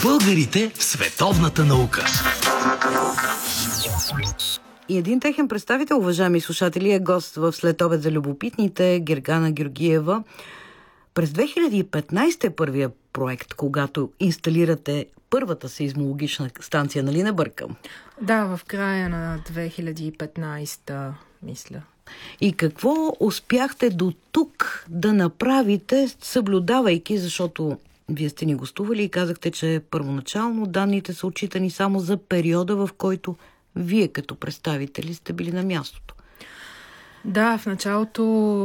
Българите в световната наука. И един техен представител, уважаеми слушатели, е гост в Следобед за любопитните, Гергана Георгиева. През 2015 е първия проект, когато инсталирате първата сейзмологична станция, нали не бъркам? Да, в края на 2015, мисля. И какво успяхте до тук да направите, съблюдавайки, защото вие сте ни гостували и казахте, че първоначално данните са отчитани само за периода, в който вие като представители сте били на мястото. Да, в началото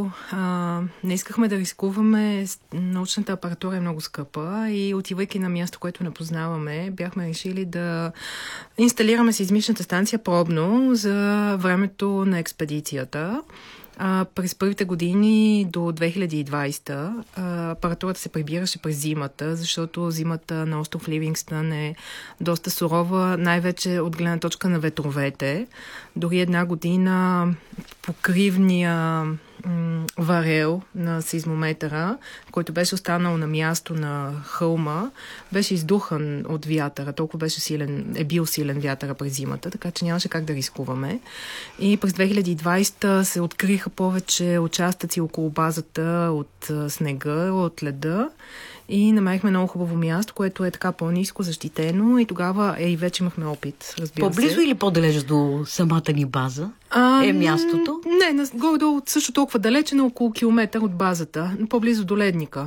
не искахме да рискуваме. Научната апаратура е много скъпа и отивайки на място, което не познаваме, бяхме решили да инсталираме сейзмичната станция пробно за времето на експедицията. През първите години до 2020 апаратурата се прибираше през зимата, защото зимата на остров Ливингстън е доста сурова, най-вече от гледна точка на ветровете. Дори една година покривния варел на сейзмометъра, който беше останал на място на хълма, беше издухан от вятъра. Толкова беше силен, е бил силен вятъра през зимата, така че нямаше как да рискуваме. И през 2020 се откриха повече участъци около базата от снега, от леда. И намерихме много хубаво място, което е така по-ниско, защитено и тогава и вече имахме опит, разбира се. По-близо или по-далеч до самата ни база е мястото? Не, горе-долу също толкова далече, на около километър от базата, по-близо до ледника.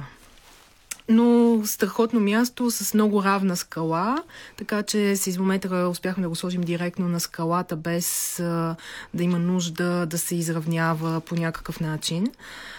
Но страхотно място с много равна скала, така че сейзмометъра успяхме да го сложим директно на скалата, без да има нужда да се изравнява по някакъв начин.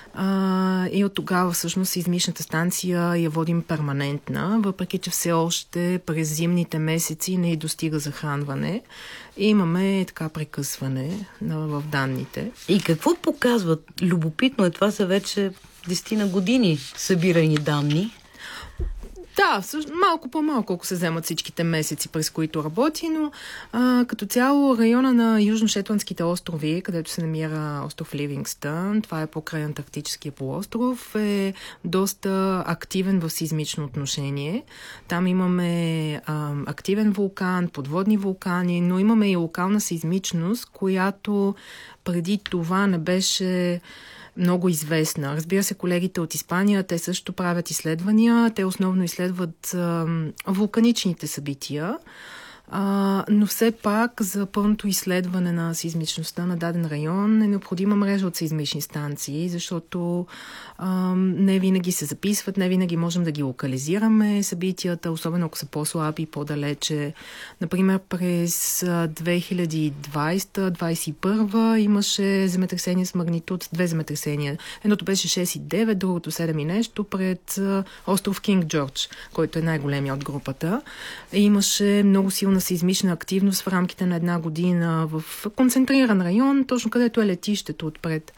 И от тогава всъщност сейзмичната станция я водим перманентна, въпреки че все още през зимните месеци не й достига захранване. И имаме така прекъсване в данните. И какво показват? Любопитно е, това са вече 10 на години събирани данни. Да, малко по-малко, ако се вземат всичките месеци, през които работи, но като цяло района на Южно-Шетландските острови, където се намира остров Ливингстън, това е покрай Антарктическия полуостров, е доста активен в сейзмично отношение. Там имаме активен вулкан, подводни вулкани, но имаме и локална сейзмичност, която преди това не беше много известна. Разбира се, колегите от Испания, те също правят изследвания. Те основно изследват вулканичните събития. Но все пак за пълното изследване на сейзмичността на даден район е необходима мрежа от сейзмични станции, защото не винаги се записват, не винаги можем да ги локализираме събитията, особено ако са по-слаби и по-далече. Например, през 2020-2021 имаше земетресение с магнитуд, 2 земетресения. Едното беше 6,9, другото 7 и нещо пред остров Кинг Джордж, който е най-големия от групата. Имаше много силна сейзмична активност в рамките на една година в концентриран район, точно където е летището отпред.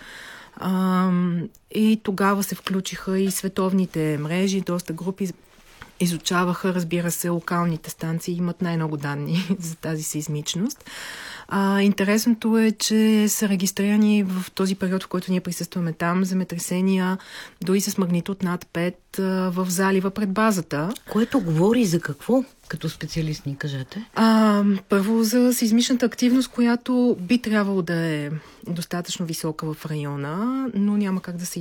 И тогава се включиха и световните мрежи, доста групи изучаваха, разбира се, локалните станции имат най-много данни за тази сейзмичност. Интересното е, че са регистрирани в този период, в който ние присъстваме там, земетресения дори с магнитуд над 5 в залива пред базата. Което говори за какво? Като специалист ни кажете. Първо за сейзмичната активност, която би трябвало да е достатъчно висока в района, но няма как да се